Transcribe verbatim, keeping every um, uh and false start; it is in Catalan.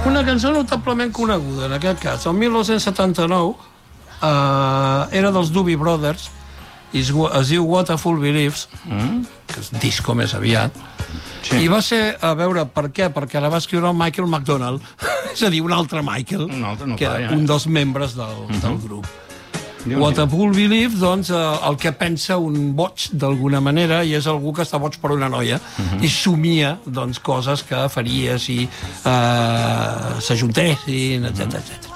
Una cançó notablement coneguda, en aquest cas. El mil nou-cents setanta-nou eh, era dels Doobie Brothers, i es, es diu What a Fool Believes, mm? que és disco més aviat, sí. I va ser, a veure, per què? Perquè la va escriure el Michael McDonald, és a dir, un altre Michael, un altre, no que era ja. un dels membres del, uh-huh. del grup. Diu What a Fool Believes, doncs, eh, el que pensa un boig, d'alguna manera, i és algú que està boig per una noia, uh-huh. i somia, doncs, coses que faria si eh, s'ajuntessin, etcètera, etcètera.